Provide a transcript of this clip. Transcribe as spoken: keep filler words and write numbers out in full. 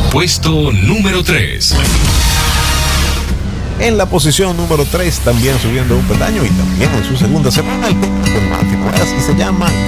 Puesto número tres. En la posición número tres, también subiendo un peldaño y también en su segunda semana, el con Martin West y se llama